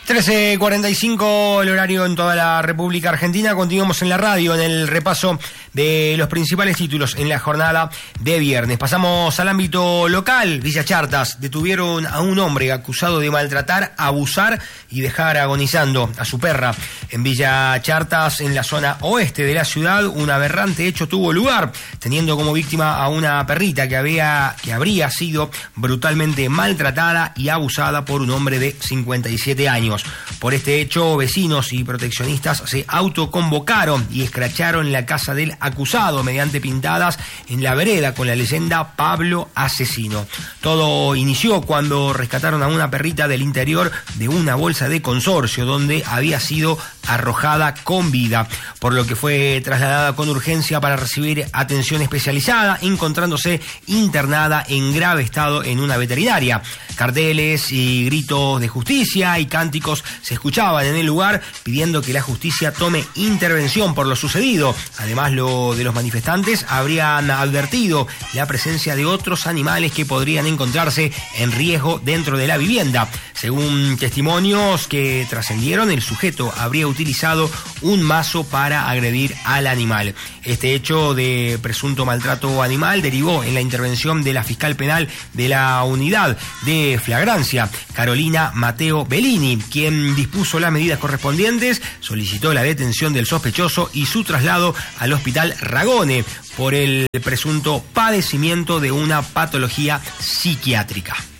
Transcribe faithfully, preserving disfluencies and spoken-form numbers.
trece cuarenta y cinco el horario en toda la República Argentina. Continuamos en la radio en el repaso de los principales títulos en la jornada de viernes. Pasamos al ámbito local. Villa Chartas detuvieron a un hombre acusado de maltratar, abusar y dejar agonizando a su perra. En Villa Chartas, en la zona oeste de la ciudad, un aberrante hecho tuvo lugar, teniendo como víctima a una perrita que había, que habría sido brutalmente maltratada y abusada por un hombre de cincuenta y siete años. Por este hecho, vecinos y proteccionistas se autoconvocaron y escracharon la casa del acusado mediante pintadas en la vereda con la leyenda Pablo Asesino. Todo inició cuando rescataron a una perrita del interior de una bolsa de consorcio donde había sido arrojada con vida, por lo que fue trasladada con urgencia para recibir atención especializada, encontrándose internada en grave estado en una veterinaria. Carteles y gritos de justicia y cánticos se escuchaban en el lugar pidiendo que la justicia tome intervención por lo sucedido. Además, lo de los manifestantes habrían advertido la presencia de otros animales que podrían encontrarse en riesgo dentro de la vivienda. Según testimonios que trascendieron, el sujeto habría utilizado un mazo para agredir al animal. Este hecho de presunto maltrato animal derivó en la intervención de la fiscal penal de la unidad de flagrancia, Carolina Mateo Bellini, quien dispuso las medidas correspondientes, solicitó la detención del sospechoso y su traslado al hospital Ragone por el presunto padecimiento de una patología psiquiátrica.